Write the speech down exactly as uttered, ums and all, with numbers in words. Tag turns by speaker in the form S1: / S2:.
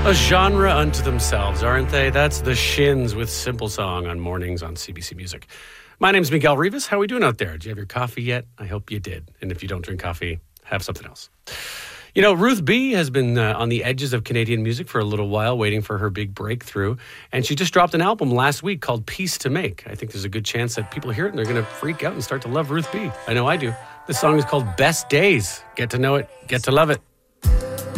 S1: A genre unto themselves, aren't they? That's the Shins with Simple Song on Mornings on C B C Music. My name's Miguel Rivas. How are we doing out there? Did you have your coffee yet? I hope you did. And if you don't drink coffee, have something else. You know, Ruth B has been uh, on the edges of Canadian music for a little while, waiting for her big breakthrough. And she just dropped an album last week called Peace to Make. I think there's a good chance that people hear it and they're going to freak out and start to love Ruth B. I know I do. This song is called Best Days. Get to know it. Get to love it.